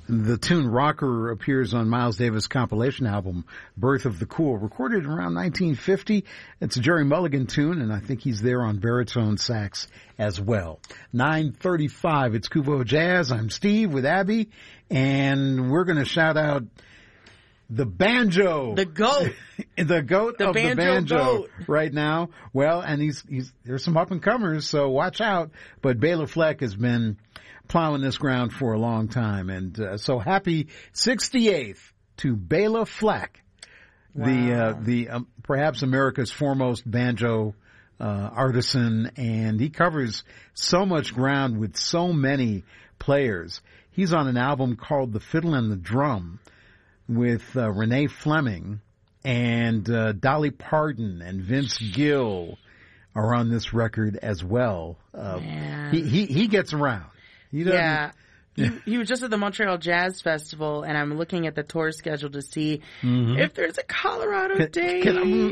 The tune Rocker appears on Miles Davis' compilation album, Birth of the Cool, recorded around 1950. It's a Jerry Mulligan tune, and I think he's there on baritone sax as well. 9:35, it's Kuvo Jazz. I'm Steve with Abby, and we're going to shout out the banjo. The GOAT. The GOAT of the banjo goat. Right now. Well, and there's some up-and-comers, so watch out. But Bela Fleck has been plowing this ground for a long time. And so happy 68th to Bela Fleck, wow. the perhaps America's foremost banjo artisan. And he covers so much ground with so many players. He's on an album called The Fiddle and the Drum with Renee Fleming, and Dolly Parton and Vince Gill are on this record as well. He gets around. He doesn't. Yeah. He was just at the Montreal Jazz Festival, and I'm looking at the tour schedule to see if there's a Colorado date.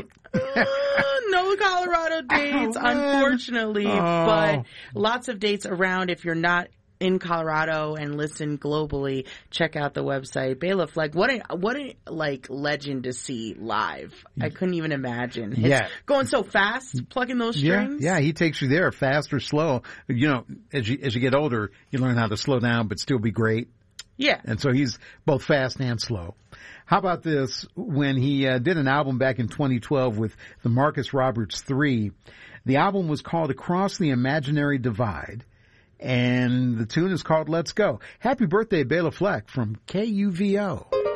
No Colorado dates, unfortunately, but lots of dates around. If you're not in Colorado and listen globally, check out the website. Bela Fleck, what a like legend to see live. I couldn't even imagine. Going so fast, plucking those strings. Yeah, he takes you there, fast or slow. You know, as you get older, you learn how to slow down but still be great. Yeah. And so he's both fast and slow. How about this? When he did an album back in 2012 with the Marcus Roberts 3, the album was called Across the Imaginary Divide. And the tune is called Let's Go. Happy birthday, Bela Fleck from KUVO.